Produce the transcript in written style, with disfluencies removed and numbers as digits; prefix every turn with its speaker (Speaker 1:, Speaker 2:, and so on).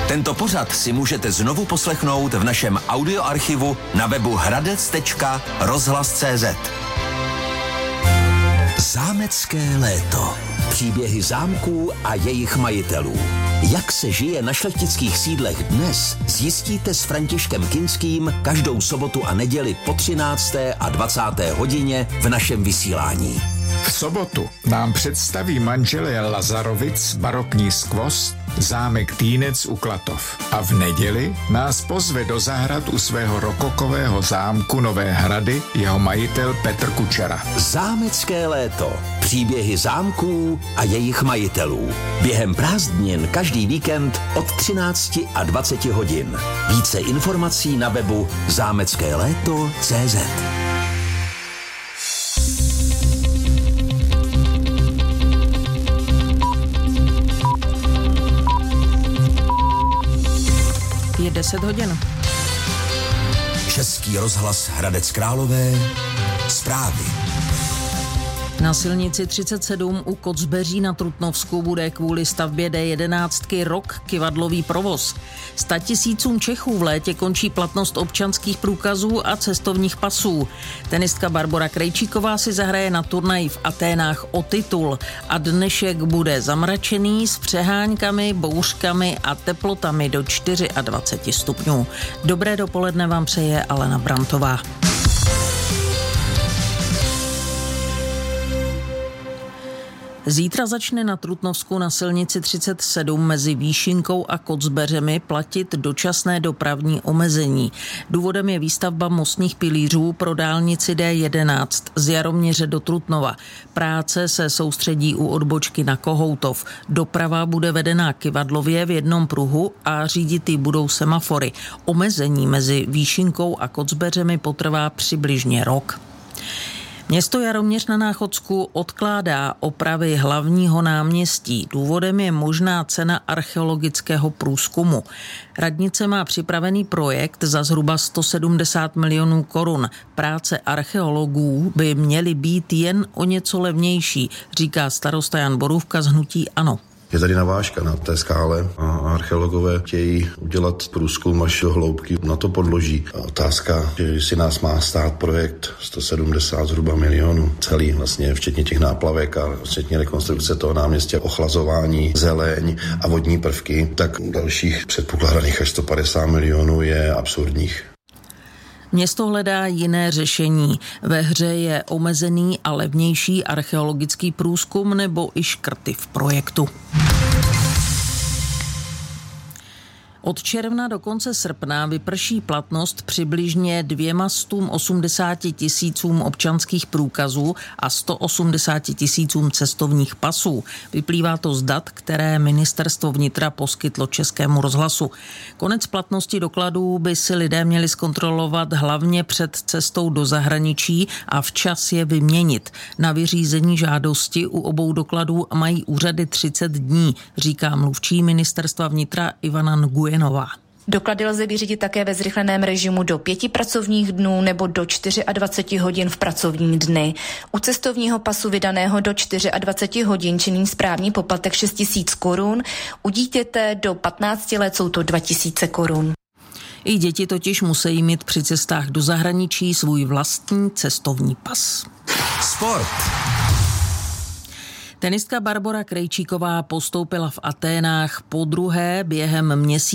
Speaker 1: Tento pořad si můžete znovu poslechnout v našem audioarchivu na webu hradec.rozhlas.cz. Zámecké léto. Příběhy zámků a jejich majitelů. Jak se žije na šlechtických sídlech dnes, zjistíte s Františkem Kinským každou sobotu a neděli po 13. a 20. hodině v našem vysílání.
Speaker 2: V sobotu nám představí manželé Lazarovic barokní skvost zámek Týnec u Klatov. A v neděli nás pozve do zahrad u svého rokokového zámku Nové Hrady jeho majitel Petr Kučera.
Speaker 1: Zámecké léto. Příběhy zámků a jejich majitelů. Během prázdnin každý víkend od 13 a 20 hodin. Více informací na webu zámeckéléto.cz.
Speaker 3: Je 10 hodin.
Speaker 1: Český rozhlas Hradec Králové. Zprávy.
Speaker 3: Na silnici 37 u Kocbeří na Trutnovsku bude kvůli stavbě D11 rok kyvadlový provoz. 100 000 Čechů v létě končí platnost občanských průkazů a cestovních pasů. Tenistka Barbora Krejčíková si zahraje na turnaji v Aténách o titul a dnešek bude zamračený s přeháňkami, bouřkami a teplotami do 24 stupňů. Dobré dopoledne vám přeje Alena Brantová. Zítra začne na Trutnovsku na silnici 37 mezi Výšinkou a Kocbeřemi platit dočasné dopravní omezení. Důvodem je výstavba mostních pilířů pro dálnici D11 z Jaroměře do Trutnova. Práce se soustředí u odbočky na Kohoutov. Doprava bude vedená kyvadlově v jednom pruhu a říditý budou semafory. Omezení mezi Výšinkou a Kocbeřemi potrvá přibližně rok. Město Jaroměř na Náchodsku odkládá opravy hlavního náměstí. Důvodem je možná cena archeologického průzkumu. Radnice má připravený projekt za zhruba 170 milionů korun. Práce archeologů by měly být jen o něco levnější, říká starosta Jan Borůvka z hnutí ANO.
Speaker 4: Je tady navážka na té skále a archeologové chtějí udělat průzkum až do hloubky na to podloží. A otázka, že si nás má stát projekt 170 zhruba milionů, celý vlastně, včetně těch náplavek a včetně rekonstrukce toho náměstí, ochlazování, zeleň a vodní prvky, tak dalších předpokládaných až 150 milionů je absurdních.
Speaker 3: Město hledá jiné řešení. Ve hře je omezený a levnější archeologický průzkum nebo i škrty v projektu. Od června do konce srpna vyprší platnost přibližně 280 000 občanských průkazů a 180 000 cestovních pasů. Vyplývá to z dat, které Ministerstvo vnitra poskytlo Českému rozhlasu. Konec platnosti dokladů by si lidé měli zkontrolovat hlavně před cestou do zahraničí a včas je vyměnit. Na vyřízení žádosti u obou dokladů mají úřady 30 dní, říká mluvčí Ministerstva vnitra Ivana Nguyenová.
Speaker 5: Doklady lze vyřídit také ve zrychleném režimu do 5 pracovních dnů nebo do 24 hodin v pracovní dny. U cestovního pasu vydaného do 24 hodin činí správní poplatek 6 000 korun, u dítěte do 15 let jsou to 2 000 korun.
Speaker 3: I děti totiž musí mít při cestách do zahraničí svůj vlastní cestovní pas.
Speaker 1: Sport.
Speaker 3: Tenistka Barbora Krejčíková postoupila v Aténách podruhé během měsíce